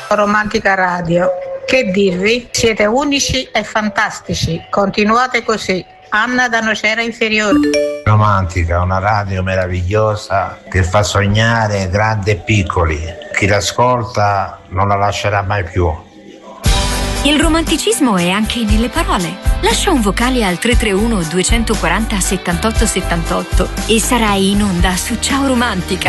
Romantica Radio. Che dirvi? Siete unici e fantastici. Continuate così. Anna da Nocera Inferiore. Romantica, una radio meravigliosa che fa sognare grandi e piccoli. Chi l'ascolta non la lascerà mai più. Il romanticismo è anche nelle parole. Lascia un vocale al 331 240 78 78 e sarai in onda su Ciao Romantica.